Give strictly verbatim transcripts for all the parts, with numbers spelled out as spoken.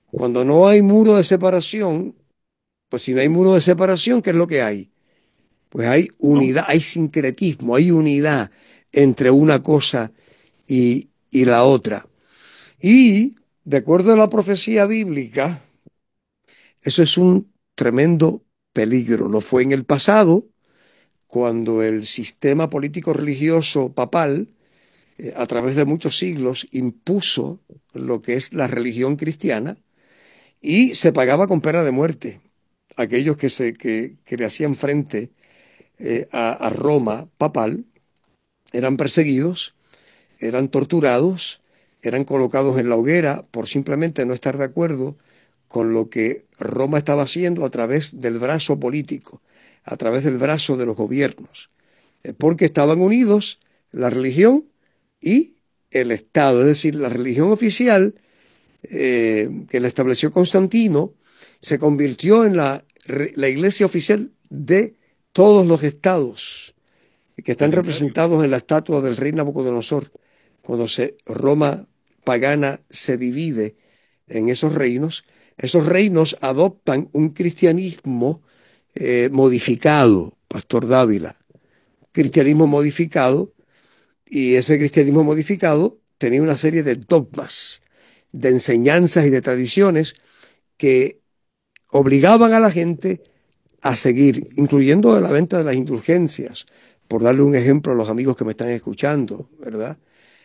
Cuando no hay muro de separación, pues si no hay muro de separación, ¿qué es lo que hay? Pues hay ¿no? unidad, hay sincretismo, hay unidad entre una cosa y, y la otra. Y, de acuerdo a la profecía bíblica, eso es un tremendo peligro. Lo fue en el pasado, cuando el sistema político religioso papal, eh, a través de muchos siglos, impuso lo que es la religión cristiana y se pagaba con pena de muerte. Aquellos que, se, que, que le hacían frente eh, a, a Roma papal eran perseguidos, eran torturados, eran colocados en la hoguera por simplemente no estar de acuerdo con lo que Roma estaba haciendo a través del brazo político, a través del brazo de los gobiernos, eh, porque estaban unidos la religión y el Estado, es decir, la religión oficial eh, que la estableció Constantino se convirtió en la, la iglesia oficial de todos los estados que están Del imperio. representados en la estatua del rey Nabucodonosor. Cuando se, Roma pagana se divide en esos reinos, esos reinos adoptan un cristianismo eh, modificado, Pastor Dávila, cristianismo modificado, y ese cristianismo modificado tenía una serie de dogmas, de enseñanzas y de tradiciones que obligaban a la gente a seguir, incluyendo la venta de las indulgencias, por darle un ejemplo a los amigos que me están escuchando, ¿verdad?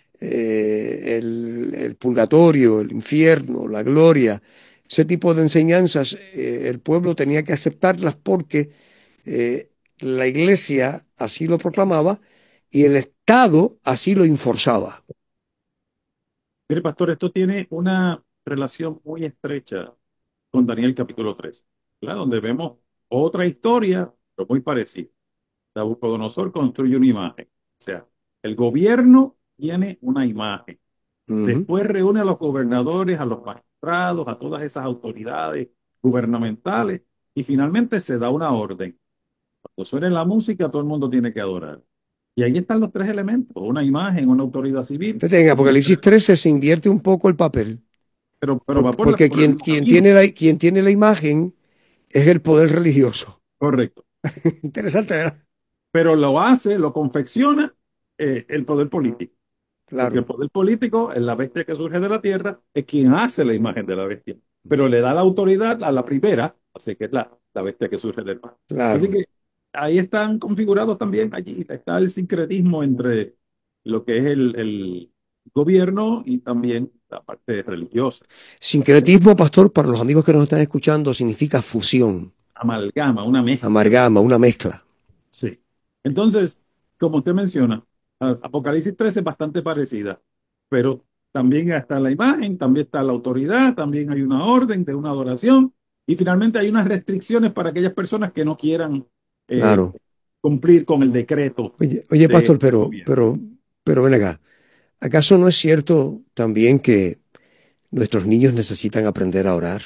Eh, el, el, purgatorio, el infierno, la gloria, ese tipo de enseñanzas, eh, el pueblo tenía que aceptarlas porque eh, la iglesia así lo proclamaba y el Estado así lo enforzaba. Mire, pastor, esto tiene una relación muy estrecha con Daniel capítulo tres, ¿verdad? Donde vemos otra historia, pero muy parecida. Nabucodonosor construye una imagen. O sea, el gobierno tiene una imagen. Uh -huh. Después reúne a los gobernadores, a los magistrados, a todas esas autoridades gubernamentales y finalmente se da una orden. Cuando suene la música, todo el mundo tiene que adorar. Y ahí están los tres elementos, una imagen, una autoridad civil Fíjate, en y un Apocalipsis trece se invierte un poco el papel, pero, pero va porque, por, la- porque por el quien, mismo quien, camino. tiene la, quien tiene la imagen es el poder religioso. Correcto. Interesante, ¿verdad? Pero lo hace, lo confecciona eh, el poder político. Porque el Claro, poder político, es la bestia que surge de la tierra, es quien hace la imagen de la bestia. Pero le da la autoridad a la primera, así que es la, la bestia que surge del mar. Así claro. que ahí están configurados también, allí está el sincretismo entre lo que es el, el gobierno y también la parte religiosa. Sincretismo, pastor, para los amigos que nos están escuchando, significa fusión, Amalgama, una mezcla. amalgama, una mezcla. Sí. Entonces, como usted menciona, a- Apocalipsis trece es bastante parecida, pero también está la imagen, también está la autoridad, también hay una orden de una adoración y finalmente hay unas restricciones para aquellas personas que no quieran eh, Claro. cumplir con el decreto Oye, oye, del pastor, pero, gobierno. pero, pero ven acá. ¿Acaso no es cierto también que nuestros niños necesitan aprender a orar?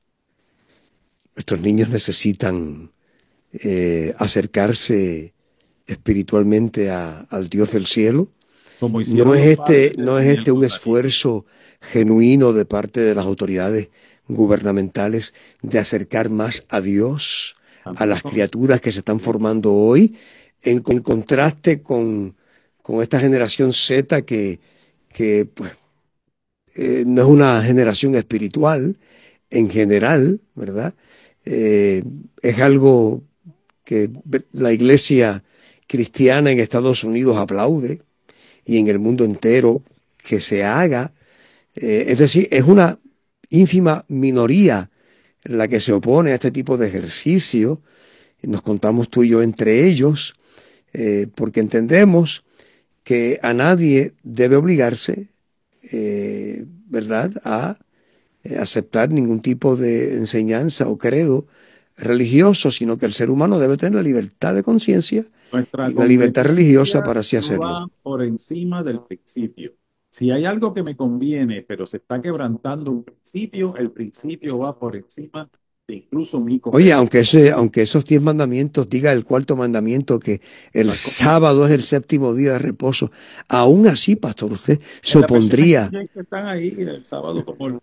Nuestros niños necesitan eh, acercarse espiritualmente a- al Dios del cielo. Como No hicieron es los este, padres de no es Daniel este un con Daniel. esfuerzo genuino de parte de las autoridades gubernamentales de acercar más a Dios a También las son criaturas que se están formando hoy, en, en contraste con, con esta generación Z que, que pues, eh, no es una generación espiritual en general, ¿verdad? Eh, es algo que la iglesia cristiana en Estados Unidos aplaude y en el mundo entero que se haga. Eh, es decir, es una ínfima minoría la que se opone a este tipo de ejercicio. Nos contamos tú y yo entre ellos, eh, porque entendemos que a nadie debe obligarse, eh, ¿verdad?, a eh, aceptar ningún tipo de enseñanza o credo religioso, sino que el ser humano debe tener la libertad de conciencia Nuestra y la libertad religiosa conveniencia para así hacerlo. va por encima del principio. Si hay algo que me conviene, pero se está quebrantando un principio, el principio va por encima de incluso mi Oye, conveniencia. aunque, ese, aunque esos diez mandamientos diga el cuarto mandamiento que el Tal como es. sábado es el séptimo día de reposo, aún así, pastor, usted se En la versión opondría. King James están ahí el sábado como el